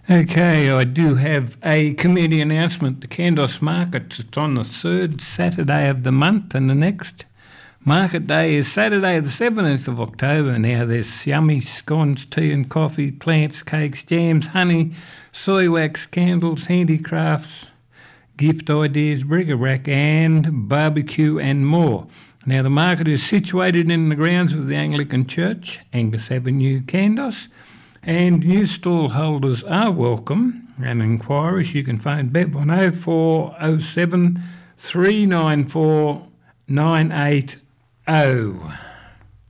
Okay, I do have a community announcement. The Kandos Market, it's on the third Saturday of the month, and the next market day is Saturday the 17th of October. Now there's yummy scones, tea and coffee, plants, cakes, jams, honey, soy wax, candles, handicrafts, gift ideas, bric-a-brac and barbecue and more. Now the market is situated in the grounds of the Anglican Church, Angus Avenue, Kandos. And new stall holders are welcome, and inquiries you can phone Bev on 0407 394 980.